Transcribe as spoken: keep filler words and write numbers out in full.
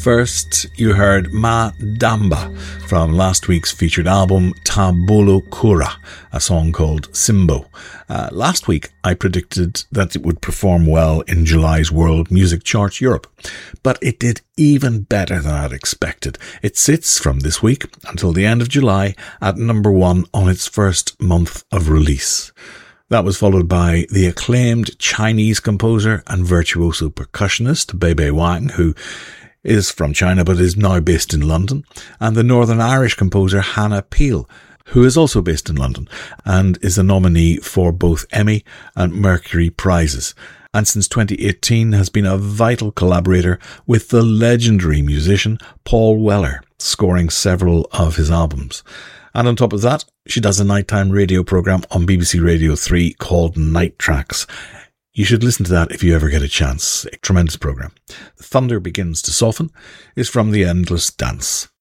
First, you heard Ma Damba from last week's featured album Tabulu Kura, a song called Simbo. Uh, last week, I predicted that it would perform well in July's World Music Charts Europe, but it did even better than I'd expected. It sits from this week until the end of July at number one on its first month of release. That was followed by the acclaimed Chinese composer and virtuoso percussionist Bebe Wang, who is from China but is now based in London, and the Northern Irish composer Hannah Peel, who is also based in London and is a nominee for both Emmy and Mercury prizes, and since twenty eighteen has been a vital collaborator with the legendary musician Paul Weller, scoring several of his albums. And on top of that, she does a nighttime radio programme on B B C Radio three called Night Tracks. You should listen to that if you ever get a chance. A tremendous programme. Thunder Begins to Soften is from The Endless Dance.